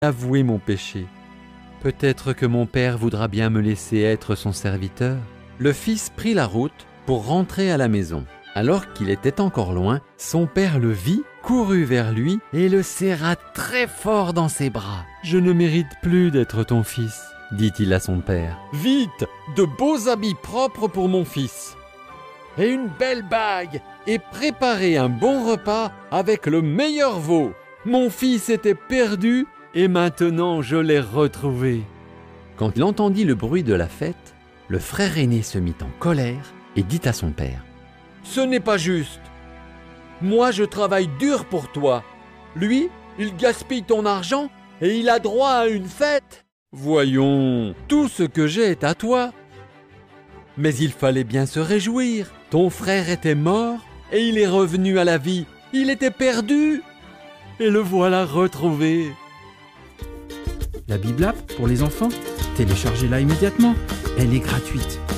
avouer mon péché. Peut-être que mon père voudra bien me laisser être son serviteur. » Le fils prit la route pour rentrer à la maison. Alors qu'il était encore loin, son père le vit, courut vers lui et le serra très fort dans ses bras. « Je ne mérite plus d'être ton fils, » dit-il à son père. « Vite, de beaux habits propres pour mon fils et une belle bague et préparez un bon repas avec le meilleur veau. Mon fils était perdu et maintenant je l'ai retrouvé. » Quand il entendit le bruit de la fête, le frère aîné se mit en colère et dit à son père: « Ce n'est pas juste. Moi, je travaille dur pour toi. Lui, il gaspille ton argent et il a droit à une fête. Voyons, tout ce que j'ai est à toi. » Mais il fallait bien se réjouir. Ton frère était mort et il est revenu à la vie. Il était perdu et le voilà retrouvé. La Bible App pour les enfants, téléchargez-la immédiatement. Elle est gratuite.